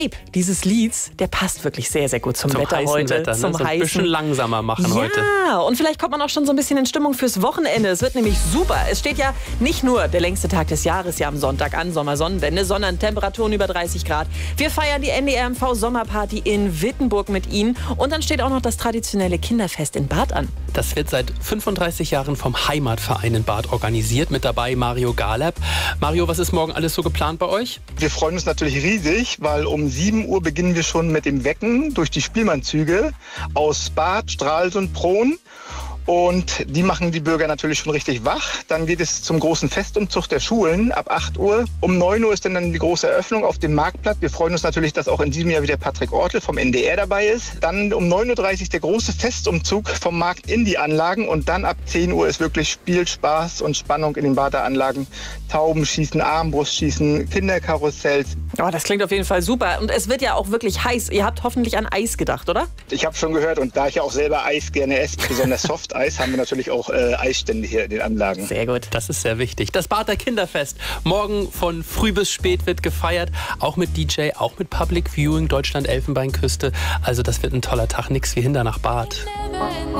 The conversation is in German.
Dieses Lied, der passt wirklich sehr, sehr gut zum Wetter heute. Wetter, ne? Zum so ein bisschen langsamer machen heute. Ja, und vielleicht kommt man auch schon so ein bisschen in Stimmung fürs Wochenende. Es wird nämlich super. Es steht ja nicht nur der längste Tag des Jahres ja am Sonntag an, Sommersonnenwende, sondern Temperaturen über 30 Grad. Wir feiern die NDR-MV Sommerparty in Wittenburg mit Ihnen. Und dann steht auch noch das traditionelle Kinderfest in Barth an. Das wird seit 35 Jahren vom Heimatverein in Barth organisiert. Mit dabei Mario Galab. Mario, was ist morgen alles so geplant bei euch? Wir freuen uns natürlich riesig, weil um 7 Uhr beginnen wir schon mit dem Wecken durch die Spielmannzüge aus Barth, Stralsund, Prohn. Und die machen die Bürger natürlich schon richtig wach. Dann geht es zum großen Festumzug der Schulen ab 8 Uhr. Um 9 Uhr ist dann die große Eröffnung auf dem Marktplatz. Wir freuen uns natürlich, dass auch in diesem Jahr wieder Patrick Ortel vom NDR dabei ist. Dann um 9.30 Uhr der große Festumzug vom Markt in die Anlagen. Und dann ab 10 Uhr ist wirklich Spiel, Spaß und Spannung in den Barther Anlagen. Taubenschießen, Armbrustschießen, Kinderkarussells. Oh, das klingt auf jeden Fall super. Und es wird ja auch wirklich heiß. Ihr habt hoffentlich an Eis gedacht, oder? Ich habe schon gehört, und da ich ja auch selber Eis gerne esse, besonders Softeis, haben wir natürlich auch Eisstände hier in den Anlagen. Sehr gut. Das ist sehr wichtig. Das Barther Kinderfest. Morgen von früh bis spät wird gefeiert. Auch mit DJ, auch mit Public Viewing, Deutschland Elfenbeinküste. Also das wird ein toller Tag. Nix wie Hinder nach Barth.